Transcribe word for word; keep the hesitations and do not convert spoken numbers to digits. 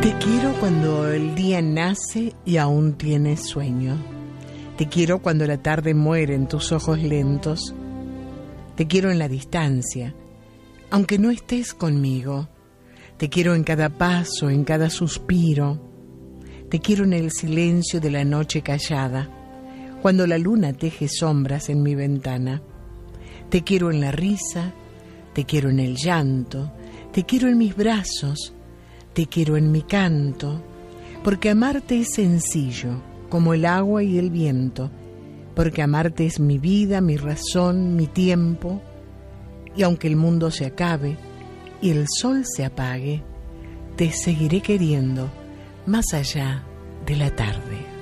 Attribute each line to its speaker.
Speaker 1: Te quiero cuando el día nace y aún tienes sueño. Te quiero cuando la tarde muere en tus ojos lentos. Te quiero en la distancia, aunque no estés conmigo. Te quiero en cada paso, en cada suspiro. Te quiero en el silencio de la noche callada, cuando la luna teje sombras en mi ventana. Te quiero en la risa, te quiero en el llanto, te quiero en mis brazos, te quiero en mi canto, porque amarte es sencillo, como el agua y el viento, porque amarte es mi vida, mi razón, mi tiempo, y aunque el mundo se acabe y el sol se apague, te seguiré queriendo más allá de la tarde.